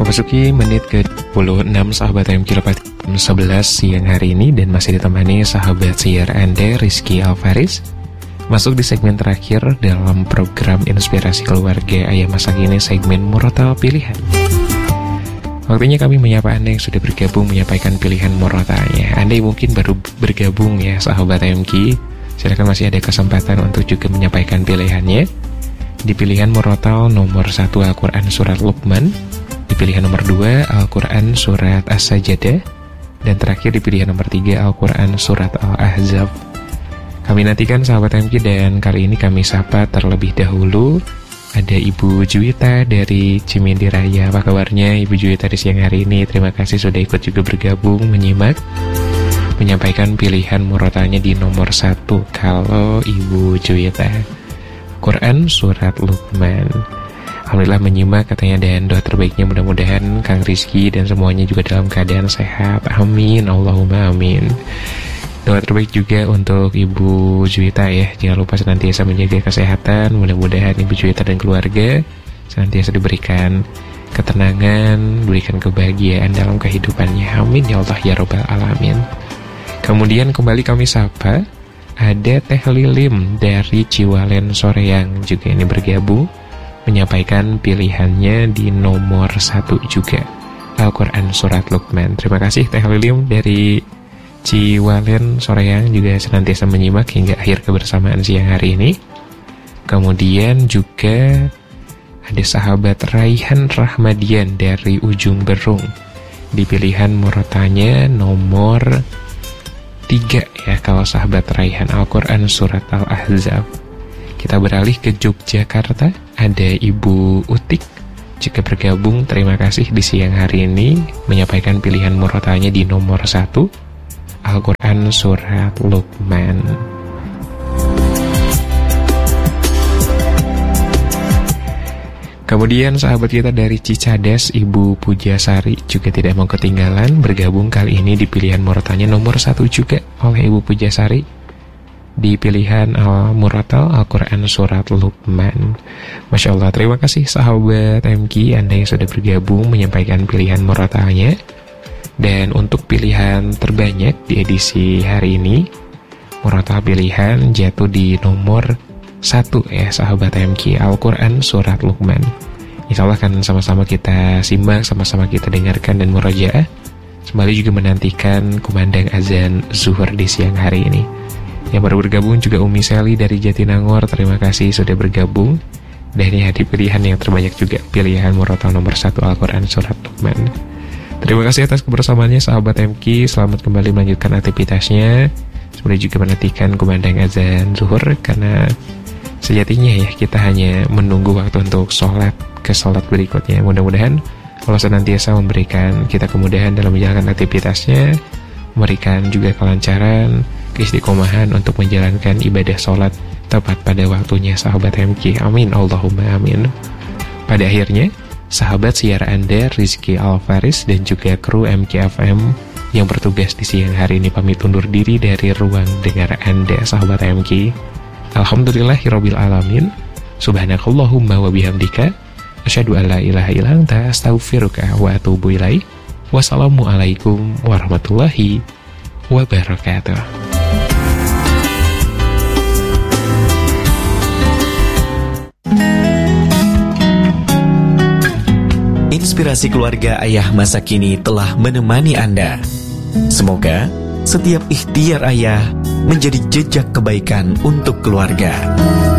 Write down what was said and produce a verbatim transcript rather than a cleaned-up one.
Memasuki menit ke dua puluh enam sahabat M Q lepas sebelas siang hari ini, dan masih ditemani sahabat siar Anda Rizky Alfaris. Masuk di segmen terakhir dalam program Inspirasi Keluarga Ayah Masa Kini, segmen Murotal Pilihan. Waktunya kami menyapa Anda yang sudah bergabung menyampaikan pilihan murotalnya. Anda yang mungkin baru bergabung ya sahabat M Q, silakan, masih ada kesempatan untuk juga menyampaikan pilihannya. Di pilihan murotal nomor satu Al-Quran Surat Luqman, di pilihan nomor dua Al-Quran Surat As-Sajdah, dan terakhir di pilihan nomor tiga Al-Quran Surat Al-Ahzab. Kami nantikan sahabat M Q, dan kali ini kami sapa terlebih dahulu ada Ibu Juwita dari Cimindi Raya. Apa kabarnya Ibu Juwita di siang hari ini? Terima kasih sudah ikut juga bergabung menyimak, menyampaikan pilihan murotalnya di nomor satu. Kalau Ibu Juwita, Quran Surat Luqman. Alhamdulillah menyimak katanya, dan doa terbaiknya mudah-mudahan Kang Rizky dan semuanya juga dalam keadaan sehat. Amin, Allahumma amin. Doa terbaik juga untuk Ibu Juwita ya. Jangan lupa senantiasa menjaga kesehatan. Mudah-mudahan Ibu Juwita dan keluarga senantiasa diberikan ketenangan, diberikan kebahagiaan dalam kehidupannya. Amin ya Allah ya Rabbal Alamin. Kemudian kembali kami sapa ada Teh Lilim dari Ciwalen Soreang, juga ini bergabung menyampaikan pilihannya di nomor satu juga, Al-Quran Surat Luqman. Terima kasih Teh Lilim dari Ciwalen Soreang, juga senantiasa menyimak hingga akhir kebersamaan siang hari ini. Kemudian juga ada sahabat Raihan Rahmadian dari Ujung Berung, di pilihan murotalnya nomor tiga ya, kalau sahabat Raihan, Al-Quran Surat Al-Ahzab. Kita beralih ke Yogyakarta, ada Ibu Utik juga bergabung. Terima kasih di siang hari ini menyampaikan pilihan murotalnya di nomor satu, Al-Quran Surat Luqman. Kemudian sahabat kita dari Cicadas, Ibu Pujasari, juga tidak mau ketinggalan bergabung kali ini di pilihan murotalnya nomor satu juga oleh Ibu Pujasari, di pilihan Al-Murotal Al-Quran Surat Luqman. Masya Allah, terima kasih sahabat M Q Anda yang sudah bergabung menyampaikan pilihan murotalnya. Dan untuk pilihan terbanyak di edisi hari ini, murotal pilihan jatuh di nomor satu ya sahabat M Q, Al-Quran Surat Luqman. Insya Allah akan sama-sama kita simak, sama-sama kita dengarkan dan murojaah, sembari juga menantikan kumandang azan zuhur di siang hari ini. Yang baru bergabung juga Umi Seli dari Jatinangor, terima kasih sudah bergabung. Dan ini di pilihan yang terbanyak juga, pilihan murotal nomor satu Al-Quran Surat Luqman. Terima kasih atas kebersamaannya sahabat M Q. Selamat kembali melanjutkan aktivitasnya, sembari juga menantikan kumandang azan zuhur, karena sejatinya ya kita hanya menunggu waktu untuk sholat ke sholat berikutnya. Mudah-mudahan Allah senantiasa memberikan kita kemudahan dalam menjalankan aktivitasnya, memberikan juga kelancaran, keistiqomahan untuk menjalankan ibadah sholat tepat pada waktunya sahabat M Q. Amin, Allahumma amin. Pada akhirnya, sahabat siar Anda Rizky Alfaris dan juga kru M Q F M yang bertugas di siang hari ini pamit undur diri dari ruang dengar Anda sahabat M Q. Alhamdulillahirabbil alamin. Subhanakallahumma wa bihamdika asyhadu an la ilaha illa anta astaghfiruka wa atubu ilaik. Wassalamualaikum warahmatullahi wabarakatuh. Inspirasi Keluarga Ayah Masa Kini telah menemani Anda. Semoga setiap ikhtiar ayah menjadi jejak kebaikan untuk keluarga.